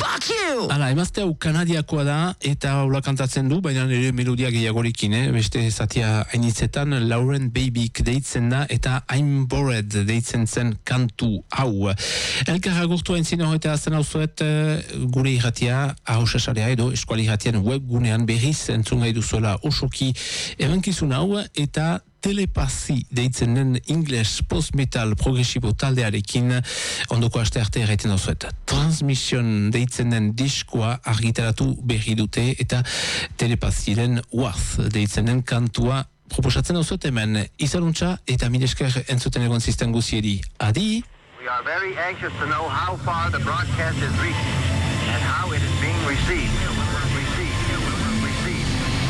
Fuck you! Hala, emazte hau kanadiakoa da, eta hola kantatzen du, baina nire melodia gehiagorekin, beste zatia hainitzetan, Lauren Babyk deitzen da, eta I'm Bored deitzen zen kantu hau. Elkarra gurtu entzina horretea azten hau zuet, gure irratia, ahosasarea edo, eskuali irratian webgunean berriz entzun gai duzuela osoki ebankizun hau, eta Telepathy deitzen den English post-metal progresibo taldearekin ondoko aste arte erraiten dauzuet. Transmission deitzen den diskoa argitaratu berri dute eta Telepathyren Worth deitzen den kantua proposatzen dauzuet hemen. Izaruntza eta milesker entzuten egon zisten guziedi. Adi! We are very anxious to know how far the broadcast is reaching and how it is being received.